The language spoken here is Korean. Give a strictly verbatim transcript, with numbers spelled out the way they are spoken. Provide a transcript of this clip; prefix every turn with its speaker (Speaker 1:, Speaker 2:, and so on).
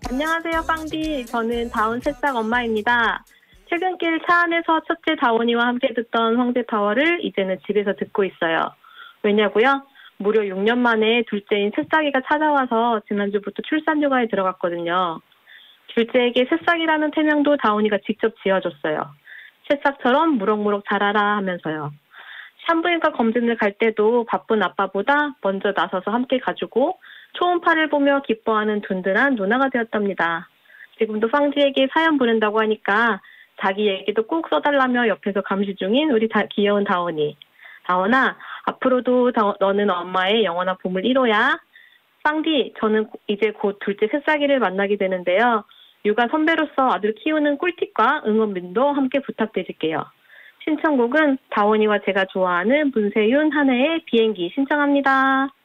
Speaker 1: 안녕하세요, 빵디. 저는 다운 새싹 엄마입니다. 퇴근길 차 안에서 첫째 다원이와 함께 듣던 황제타워를 이제는 집에서 듣고 있어요. 왜냐고요? 무려 육 년 만에 둘째인 새싹이가 찾아와서 지난주부터 출산휴가에 들어갔거든요. 둘째에게 새싹이라는 태명도 다원이가 직접 지어줬어요. 새싹처럼 무럭무럭 자라라 하면서요. 산부인과 검진을 갈 때도 바쁜 아빠보다 먼저 나서서 함께 가주고 초음파를 보며 기뻐하는 든든한 누나가 되었답니다. 지금도 빵디에게 사연 보낸다고 하니까 자기 얘기도 꼭 써달라며 옆에서 감시 중인 우리 다, 귀여운 다원이. 다원아, 앞으로도 다, 너는 엄마의 영원한 보물 일 호야. 빵디, 저는 이제 곧 둘째 새싹이를 만나게 되는데요. 육아 선배로서 아들 키우는 꿀팁과 응원민도 함께 부탁드릴게요. 신청곡은 다원이와 제가 좋아하는 문세윤 한혜의 비행기 신청합니다.